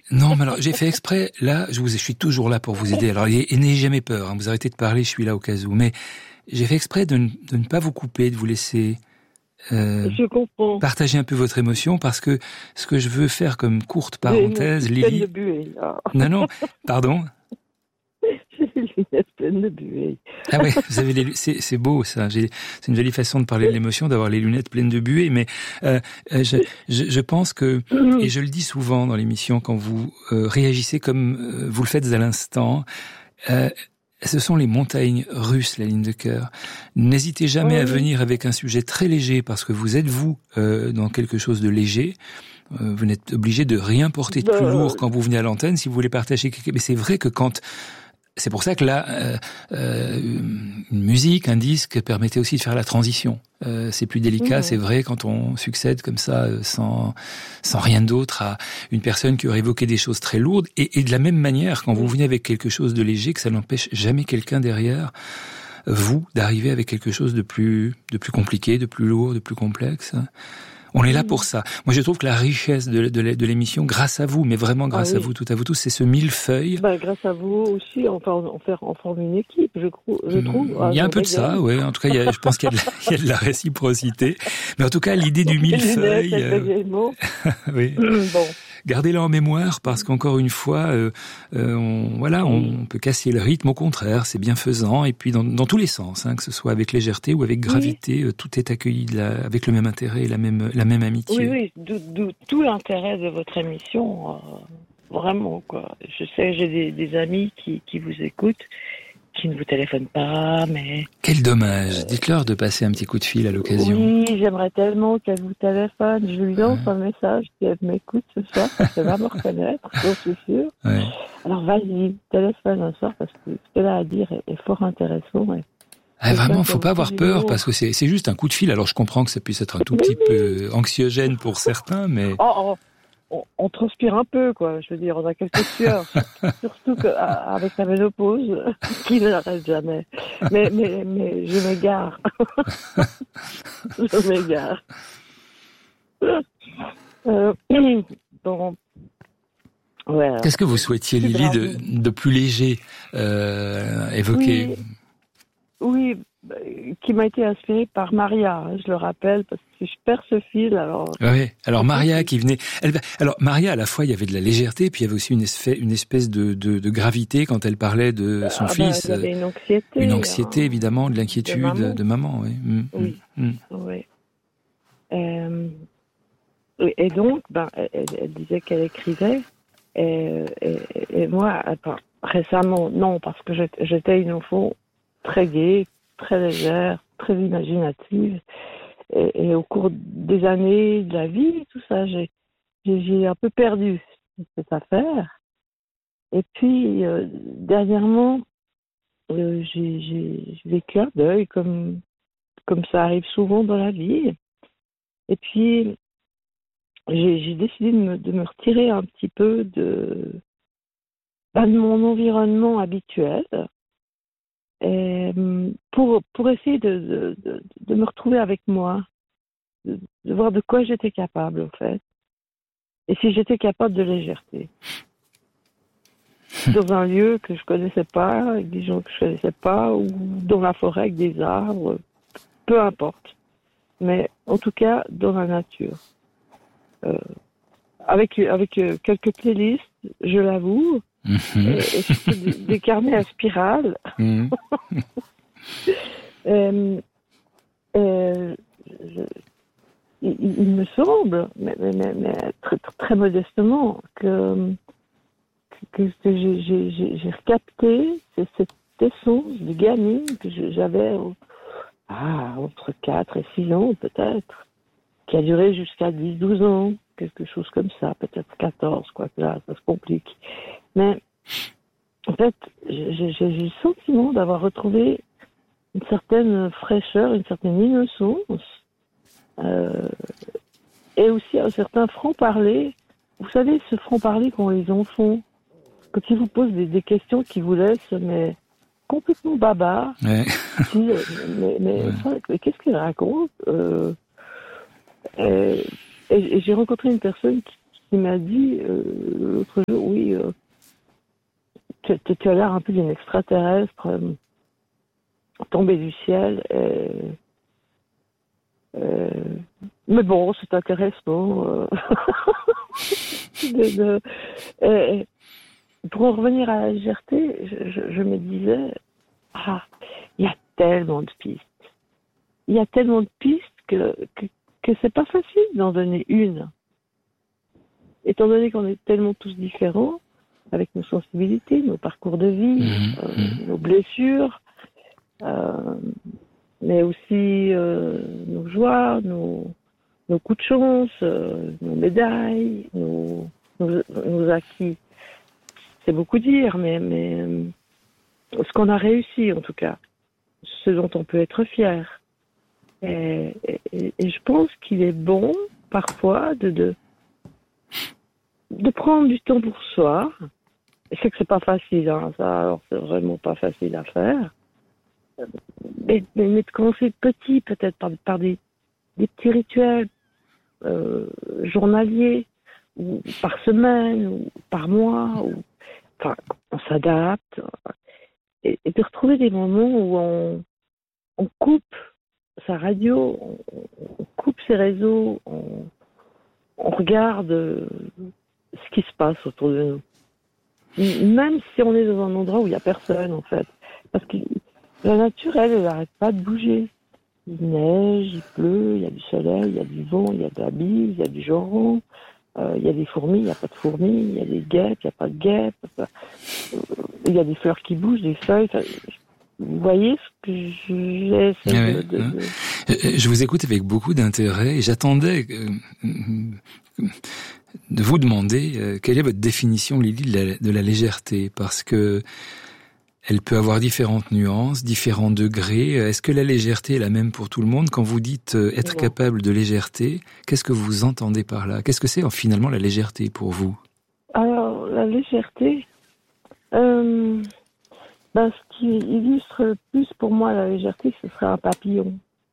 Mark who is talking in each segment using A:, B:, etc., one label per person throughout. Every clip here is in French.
A: Non, mais alors j'ai fait exprès. Là, je suis toujours là pour vous aider. Alors, n'ayez jamais peur. Hein, vous arrêtez de parler, je suis là au cas où. Mais j'ai fait exprès de ne pas vous couper, de vous laisser
B: je comprends.
A: partager un peu votre émotion, parce que ce que je veux faire comme courte parenthèse, Lily.
B: De buée, là.
A: Non, pardon.
B: J'ai les lunettes pleines de buée.
A: Ah ouais, vous avez c'est beau ça. C'est une jolie façon de parler de l'émotion, d'avoir les lunettes pleines de buée. Mais je pense que, et je le dis souvent dans l'émission, quand vous réagissez comme vous le faites à l'instant, ce sont les montagnes russes, la ligne de cœur. N'hésitez jamais à venir avec un sujet très léger, parce que vous êtes dans quelque chose de léger. Vous n'êtes obligé de rien porter de plus lourd quand vous venez à l'antenne, si vous voulez partager quelque chose. Mais c'est vrai que c'est pour ça que là, une musique, un disque permettait aussi de faire la transition. C'est plus délicat, c'est vrai, quand on succède comme ça, sans rien d'autre, à une personne qui aurait évoqué des choses très lourdes. Et de la même manière, quand vous venez avec quelque chose de léger, que ça n'empêche jamais quelqu'un derrière vous d'arriver avec quelque chose de plus compliqué, de plus lourd, de plus complexe. On est là pour ça. Moi, je trouve que la richesse de l'émission, grâce à vous, mais vraiment grâce à vous, toutes à vous tous, c'est ce millefeuille.
B: Grâce à vous aussi, on forme une équipe, je trouve.
A: Il y a un peu de ça, oui. En tout cas, je pense qu'il y a de la réciprocité. Mais en tout cas, l'idée du millefeuille. Oui. Bon. Gardez-la en mémoire, parce qu'encore une fois, on peut casser le rythme. Au contraire, c'est bienfaisant. Et puis dans tous les sens, que ce soit avec légèreté ou avec gravité, tout est accueilli avec le même intérêt et la même amitié.
B: Oui, d'où tout l'intérêt de votre émission, vraiment quoi. Je sais, j'ai des amis qui vous écoutent, qui ne vous téléphonent pas, mais...
A: Quel dommage. Dites-leur de passer un petit coup de fil à l'occasion.
B: Oui, j'aimerais tellement qu'elle vous téléphone. Je lui lance un message, si elle m'écoute ce soir, elle va me reconnaître, j'en suis sûre. Ouais. Alors vas-y, téléphone un soir, parce que ce qu'elle a à dire est fort intéressant.
A: Vraiment, faut pas avoir peur, parce que c'est juste un coup de fil. Alors je comprends que ça puisse être un tout petit peu anxiogène pour certains, mais...
B: On transpire un peu, quoi. Je veux dire, on a quelques sueurs, surtout avec la ménopause, qui ne l'arrête jamais. Mais je m'égare. Je m'égare. Bon. Ouais,
A: qu'est-ce que vous souhaitiez, Lily, de plus léger évoquer?
B: Oui, qui m'a été inspirée par Maria, je le rappelle, parce que je perds ce fil, alors...
A: Oui, alors Maria qui venait... Alors Maria, à la fois, il y avait de la légèreté, puis il y avait aussi une espèce de gravité quand elle parlait de son fils.
B: Il y avait une anxiété.
A: Une anxiété, évidemment, de l'inquiétude de maman, oui.
B: Oui. Et donc, elle disait qu'elle écrivait, et moi, récemment, non, parce que j'étais une enfant très gaie, très légère, très imaginative. Et au cours des années de la vie, tout ça, j'ai un peu perdu cette affaire. Et puis, dernièrement, j'ai vécu un deuil, comme ça arrive souvent dans la vie. Et puis, j'ai décidé de me retirer un petit peu de mon environnement habituel. Et pour essayer de me retrouver avec moi, de voir de quoi j'étais capable, en fait, et si j'étais capable de légèreté. Dans un lieu que je connaissais pas, avec des gens que je connaissais pas, ou dans la forêt avec des arbres, peu importe. Mais en tout cas, dans la nature. Avec quelques playlists, je l'avoue, et des carnets à spirale. Il me semble, mais très, très modestement, que j'ai recapté cette essence de gamine que j'avais entre 4 et 6 ans peut-être, qui a duré jusqu'à 10-12 ans, quelque chose comme ça, peut-être 14, quoi, là, ça se complique. Mais, en fait, j'ai le sentiment d'avoir retrouvé une certaine fraîcheur, une certaine innocence, et aussi un certain franc-parler. Vous savez, ce franc-parler qu'ont les enfants, quand ils vous posent des questions qui vous laissent, mais complètement baba.
A: Ouais.
B: Mais qu'est-ce qu'il raconte? Et j'ai rencontré une personne qui m'a dit l'autre jour, tu as l'air un peu d'une extraterrestre tombée du ciel. Mais bon, c'est intéressant. Pour en revenir à la légèreté, je me disais, il y a tellement de pistes. Il y a tellement de pistes que c'est pas facile d'en donner une. Étant donné qu'on est tellement tous différents, avec nos sensibilités, nos parcours de vie, nos blessures, mais aussi nos joies, nos coups de chance, nos médailles, nos acquis. C'est beaucoup dire, mais ce qu'on a réussi en tout cas, ce dont on peut être fier. Et je pense qu'il est bon parfois de prendre du temps pour soi. Je sais que c'est pas facile, hein, ça, alors c'est vraiment pas facile à faire. Mais de commencer petit, peut-être par des petits rituels journaliers, ou par semaine, ou par mois, enfin, on s'adapte. Et de retrouver des moments où on coupe sa radio, on coupe ses réseaux, on regarde ce qui se passe autour de nous. Même si on est dans un endroit où il n'y a personne, en fait. Parce que la nature, elle n'arrête pas de bouger. Il neige, il pleut, il y a du soleil, il y a du vent, il y a de la bise, il y a du joran, il y a des fourmis, il n'y a pas de fourmis, il y a des guêpes, il n'y a pas de guêpes, il y a des fleurs qui bougent, des feuilles. Vous voyez ce que j'essaie de...
A: Je vous écoute avec beaucoup d'intérêt et j'attendais de vous demander quelle est votre définition, Lily, de la légèreté, parce que elle peut avoir différentes nuances, différents degrés. Est-ce que la légèreté est la même pour tout le monde? Quand vous dites être capable de légèreté, qu'est-ce que vous entendez par là? Qu'est-ce que c'est finalement la légèreté pour vous?
B: Alors, la légèreté, ce qui illustre le plus pour moi la légèreté, ce serait un papillon.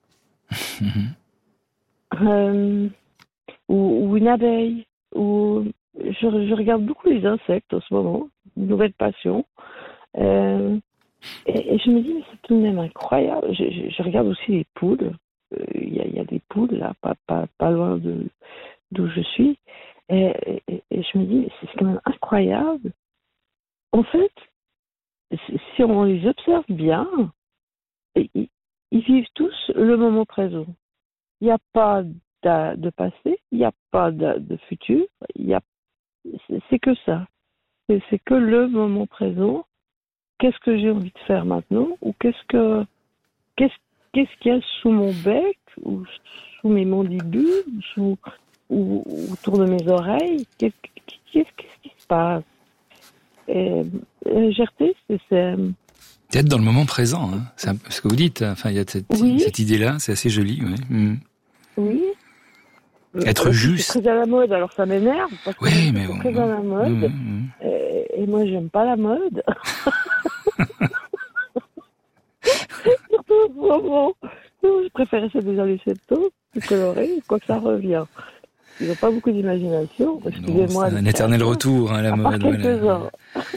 B: Ou une abeille. Je regarde beaucoup les insectes en ce moment, une nouvelle passion. Et je me dis, mais c'est tout de même incroyable. Je regarde aussi les poules. Il y a des poules, là, pas loin d'où je suis. Et je me dis, mais c'est quand même incroyable. En fait, si on les observe bien, ils vivent tous le moment présent. Il n'y a pas de passé, il n'y a pas de futur, c'est que ça. C'est que le moment présent. Qu'est-ce que j'ai envie de faire maintenant? Ou qu'est-ce qu'il y a sous mon bec, ou sous mes mandibules, ou autour de mes oreilles? Qu'est-ce qui se passe? Et la légèreté, c'est
A: être dans le moment présent, hein. C'est ce que vous dites. Enfin, il y a cette idée-là, c'est assez joli.
B: Oui.
A: Être juste.
B: C'est très à la mode, alors ça m'énerve. Parce que
A: c'est
B: très à la mode. Et moi, j'aime pas la mode. Surtout en ce moment. Je préfère essayer des années 70, plus coloré, quoi que ça revient. Ils n'ont pas beaucoup d'imagination. Excusez-moi.
A: C'est un éternel retour, hein, la mode.
B: Quelques-uns.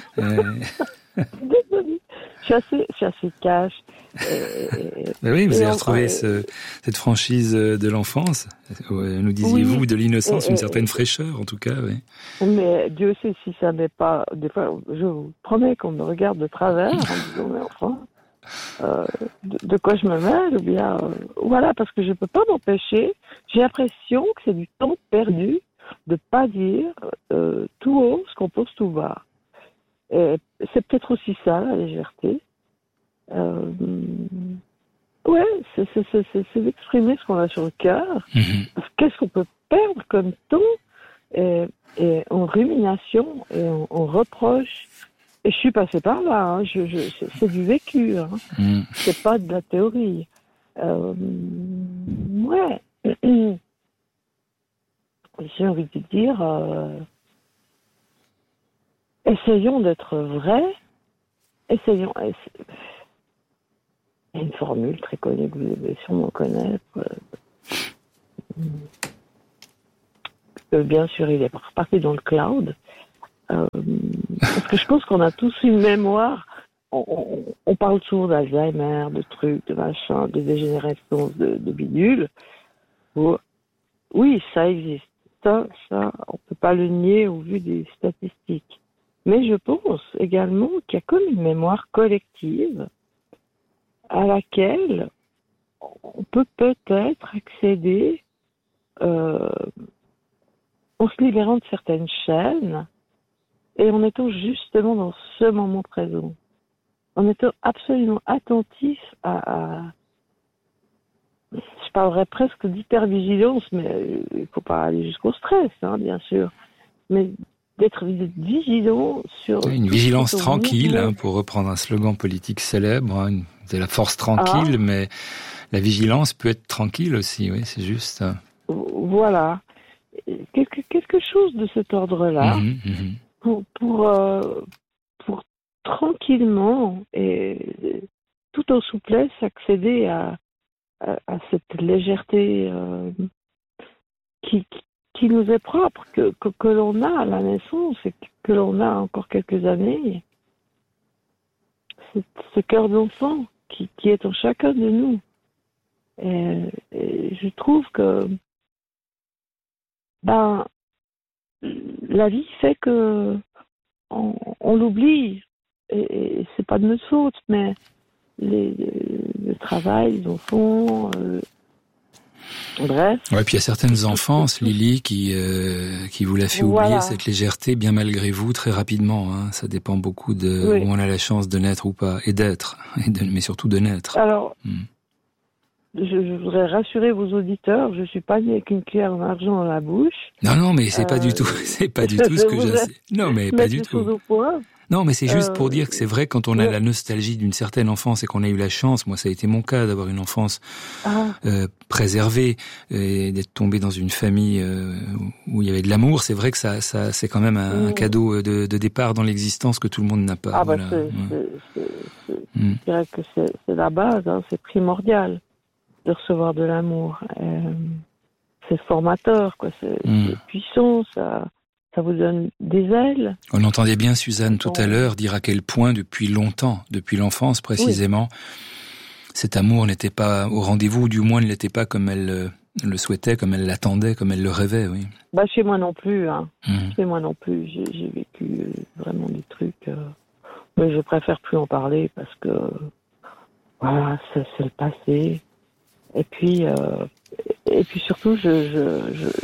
B: Désolée. Je suis assez cash.
A: Oui, vous avez retrouvé cette franchise de l'enfance. Nous disiez-vous de l'innocence, une certaine fraîcheur, en tout cas. Oui.
B: Mais Dieu sait si ça n'est pas... Des fois, je vous promets qu'on me regarde de travers en disant, mais enfin, de quoi je me mêle, ou bien... voilà, parce que je ne peux pas m'empêcher. J'ai l'impression que c'est du temps perdu de ne pas dire tout haut ce qu'on pense tout bas. Et c'est peut-être aussi ça, la légèreté. Ouais, c'est d'exprimer ce qu'on a sur le cœur. Qu'est-ce qu'on peut perdre comme temps et en rumination et en reproche. Et je suis passée par là, hein. C'est du vécu, hein. C'est pas de la théorie. Ouais. J'ai envie de dire, essayons d'être vrais. Essayons. Il y a une formule très connue que vous devez sûrement connaître. Bien sûr, il est reparti dans le cloud. Parce que je pense qu'on a tous une mémoire. On parle souvent d'Alzheimer, de trucs, de machin, de dégénérescence, de bidule. Oui, ça existe. Ça, on peut pas le nier au vu des statistiques. Mais je pense également qu'il y a comme une mémoire collective à laquelle on peut peut-être accéder en se libérant de certaines chaînes et en étant justement dans ce moment présent. En étant absolument attentif je parlerais presque d'hypervigilance, mais il ne faut pas aller jusqu'au stress, hein, bien sûr. Mais d'être vigilant sur...
A: Une vigilance tranquille, hein, pour reprendre un slogan politique célèbre. Hein, c'est la force tranquille, mais la vigilance peut être tranquille aussi, oui, c'est juste.
B: Voilà. Quelque chose de cet ordre-là, pour tranquillement et tout en souplesse accéder à cette légèreté qui nous est propre, que l'on a à la naissance et que l'on a encore quelques années. Ce cœur d'enfant qui est en chacun de nous. Et je trouve que la vie fait que on l'oublie. Et c'est pas de notre faute, mais le travail, les enfants, bref.
A: Ouais, puis il y a certaines enfances, Lily, qui vous l'a fait oublier cette légèreté, bien malgré vous, très rapidement. Hein. Ça dépend beaucoup de où on a la chance de naître ou pas, et d'être, mais surtout de naître.
B: Alors, je voudrais rassurer vos auditeurs, je suis pas née avec une cuillère en argent dans la bouche.
A: Non, mais c'est pas du tout, c'est pas du tout ce que j'ai. Non, mais pas du tout. Non, mais c'est juste pour dire que c'est vrai, quand on a la nostalgie d'une certaine enfance et qu'on a eu la chance, moi ça a été mon cas, d'avoir une enfance préservée et d'être tombé dans une famille où il y avait de l'amour, c'est vrai que ça c'est quand même un cadeau de départ dans l'existence que tout le monde n'a pas.
B: Voilà. Je dirais que c'est la base, hein, c'est primordial de recevoir de l'amour. C'est formateur, quoi, c'est puissant, ça vous donne des ailes.
A: On entendait bien Suzanne tout à l'heure dire à quel point, depuis longtemps, depuis l'enfance précisément, cet amour n'était pas au rendez-vous, ou du moins ne l'était pas comme elle le souhaitait, comme elle l'attendait, comme elle le rêvait, oui.
B: Chez moi non plus, hein. Chez moi non plus, j'ai vécu vraiment des trucs, mais je préfère plus en parler parce que, voilà, c'est le passé. Et puis surtout, je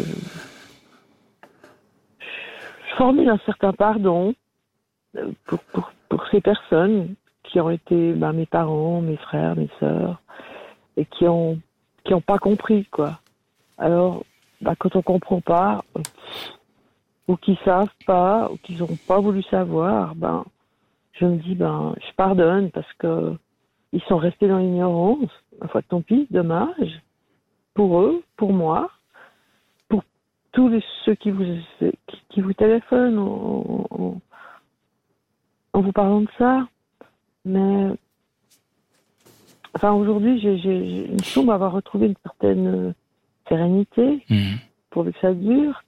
B: formule un certain pardon pour ces personnes qui ont été mes parents, mes frères, mes sœurs, et qui ont pas compris, quoi. Alors, quand on comprend pas, ou qu'ils savent pas, ou qu'ils ont pas voulu savoir, je me dis, je pardonne parce que ils sont restés dans l'ignorance. Ma foi, tant pis, dommage. Pour eux, pour moi, pour tous ceux qui vous téléphonent en vous parlant de ça. Mais, aujourd'hui, il me semble avoir retrouvé une certaine sérénité, pourvu que ça dure.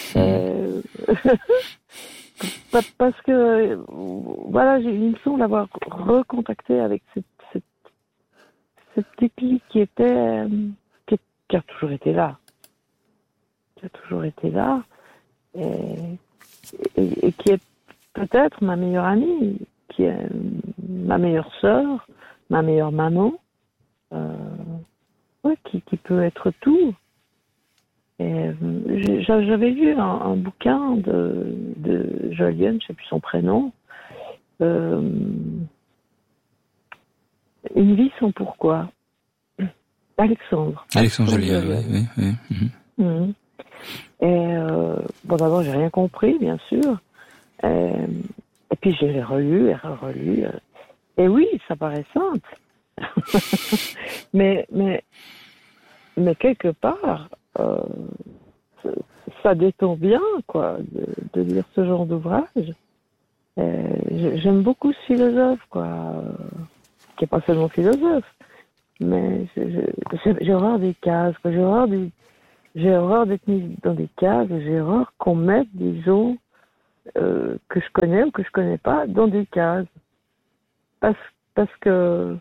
B: Parce que, voilà, il me semble avoir recontacté avec cette petite fille qui a toujours été là. Qui a toujours été là. Et qui est peut-être ma meilleure amie, qui est ma meilleure sœur, ma meilleure maman, qui peut être tout. Et j'avais lu un bouquin de Jolienne, je ne sais plus son prénom, Une vie sans pourquoi. Alexandre
A: Jolienne, oui.
B: Et d'abord, j'ai rien compris, bien sûr. Et puis, je l'ai relu et relu. Et oui, ça paraît simple. mais quelque part, ça détend bien, quoi, de lire ce genre d'ouvrage. J'aime beaucoup ce philosophe, quoi, qui n'est pas seulement philosophe. Mais j'ai horreur des cases, quoi. J'ai horreur d'être mise dans des cases, j'ai horreur qu'on mette des gens que je connais ou que je connais pas dans des cases. Parce que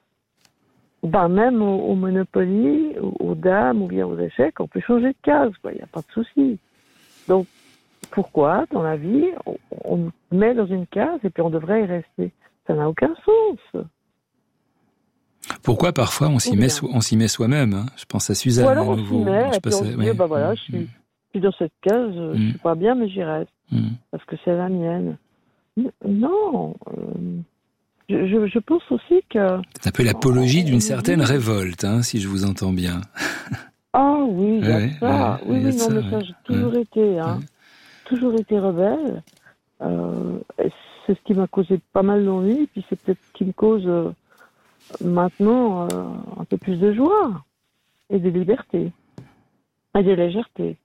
B: même au Monopoly, aux dames ou bien aux échecs, on peut changer de case, quoi. Il n'y a pas de souci. Donc, pourquoi, dans la vie, on nous met dans une case et puis on devrait y rester? Ça n'a aucun sens.
A: Pourquoi parfois on s'y met soi-même, hein. Je pense à Suzanne.
B: Voilà,
A: à nouveau.
B: On s'y met, et puis on se dit, voilà, je suis dans cette case, je suis pas bien, mais j'y reste. Parce que c'est la mienne. Non. Je pense aussi que...
A: C'est un peu l'apologie d'une certaine révolte, hein, si je vous entends bien.
B: Ah oui, il y a ça. Oui, mais ça, j'ai toujours été, toujours été rebelle. C'est ce qui m'a causé pas mal d'ennuis, puis c'est peut-être ce qui me cause maintenant un peu plus de joie et de liberté et de légèreté.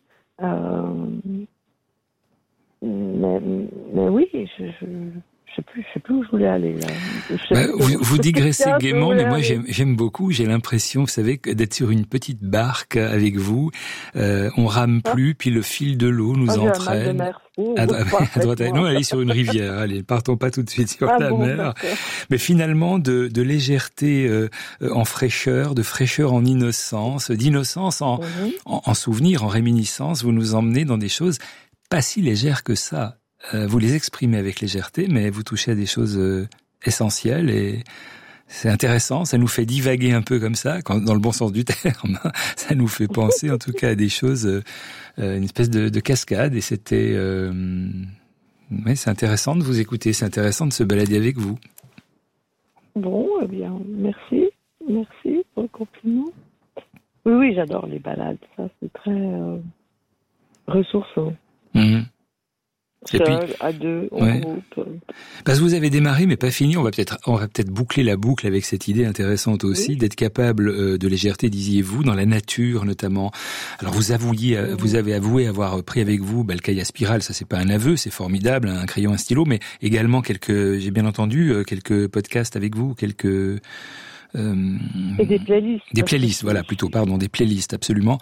B: Mais oui, je sais plus où je voulais aller là.
A: Vous digressez gaiement, mais moi j'aime beaucoup. J'ai l'impression, vous savez, d'être sur une petite barque avec vous. On rame plus, puis le fil de l'eau nous entraîne à droite. Non, allez sur une rivière. Allez, partons pas tout de suite sur la mer. D'accord. Mais finalement, de légèreté en fraîcheur, de fraîcheur en innocence, d'innocence en souvenir, en réminiscence, vous nous emmenez dans des choses pas si légères que ça. Vous les exprimez avec légèreté, mais vous touchez à des choses essentielles et c'est intéressant. Ça nous fait divaguer un peu comme ça, dans le bon sens du terme. Ça nous fait penser, en tout cas, à des choses, une espèce de cascade. Et c'était, c'est intéressant de vous écouter. C'est intéressant de se balader avec vous.
B: Bon, eh bien, merci pour le compliment. Oui, j'adore les balades. Ça, c'est très ressourçant. Seul, à deux, en groupe.
A: Parce que vous avez démarré, mais pas fini. On va peut-être boucler la boucle avec cette idée intéressante aussi, d'être capable de légèreté, disiez-vous, dans la nature notamment. Alors vous avez avoué avoir pris avec vous le cahier à spirale. Ça, c'est pas un aveu, c'est formidable, un crayon, un stylo, mais également j'ai bien entendu, quelques podcasts avec vous, quelques...
B: et des playlists.
A: Des playlists, voilà, plutôt, pardon, des playlists, absolument.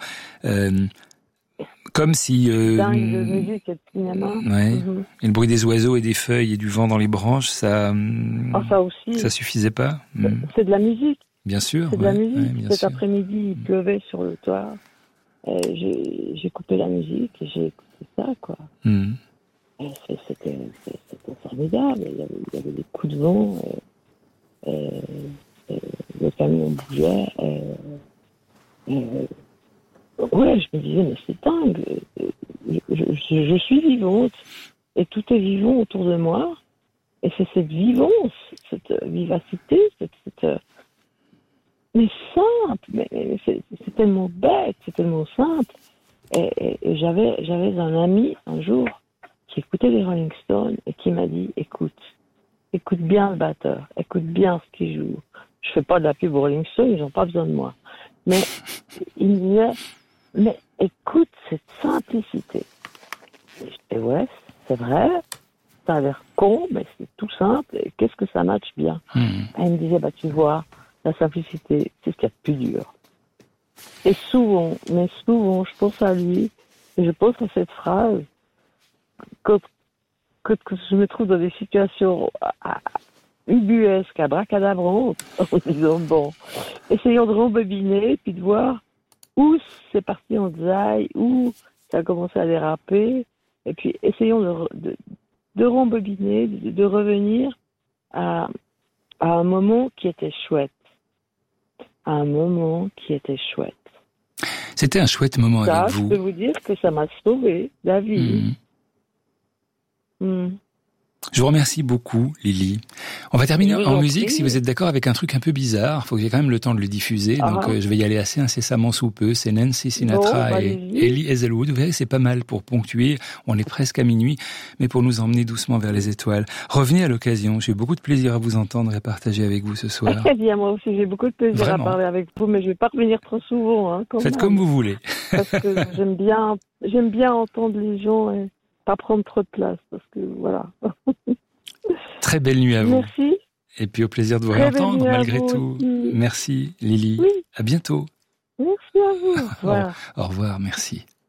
A: Comme si...
B: dingue de musique et de cinéma.
A: Et le bruit des oiseaux et des feuilles et du vent dans les branches, ça...
B: ça aussi.
A: Ça suffisait pas.
B: C'est de la musique.
A: Bien sûr.
B: C'est de la musique. Cet après-midi, il pleuvait sur le toit. J'ai coupé la musique et j'ai écouté ça, quoi. C'était formidable. Il y avait des coups de vent. Le camion bougeait. Je me disais, mais c'est dingue. Je suis vivante et tout est vivant autour de moi. Et c'est cette vivance, cette vivacité, mais simple, mais c'est tellement bête, c'est tellement simple. Et j'avais un ami un jour qui écoutait les Rolling Stones et qui m'a dit, écoute bien le batteur, écoute bien ce qu'il joue. Je fais pas de la pub aux Rolling Stones, ils n'ont pas besoin de moi. Mais il me disait, mais écoute cette simplicité. Et je dis, ouais, c'est vrai, ça a l'air con, mais c'est tout simple, et qu'est-ce que ça matche bien. Et il me disait, tu vois, la simplicité, c'est ce qu'il y a de plus dur. Et souvent, je pense à lui, et je pense à cette phrase, que je me trouve dans des situations ubuesques, abracadabrantes, en disant, bon, essayons de rembobiner, puis de voir où c'est parti en desaille, où ça a commencé à déraper, et puis essayons de rembobiner, de revenir à un moment qui était chouette. À un moment qui était chouette.
A: C'était un chouette moment avec vous.
B: Je peux vous dire que ça m'a sauvé la vie.
A: Je vous remercie beaucoup, Lily. On va terminer en musique, si vous êtes d'accord, avec un truc un peu bizarre. Il faut que j'ai quand même le temps de le diffuser, donc je vais y aller assez incessamment sous peu. C'est Nancy Sinatra et Elie Hazelwood. Vous verrez, c'est pas mal pour ponctuer. On est presque à minuit, mais pour nous emmener doucement vers les étoiles. Revenez à l'occasion. J'ai eu beaucoup de plaisir à vous entendre et à partager avec vous ce soir.
B: Très bien, moi aussi, j'ai beaucoup de plaisir à parler avec vous, mais je vais pas revenir trop souvent.
A: Faites comme vous voulez.
B: Parce que j'aime bien entendre les gens et pas prendre trop de place, parce que voilà.
A: Très belle nuit à vous.
B: Merci.
A: Et puis au plaisir de vous réentendre malgré tout. Merci Lily.
B: Oui.
A: À bientôt.
B: Merci à vous. Au revoir.
A: Au revoir, merci.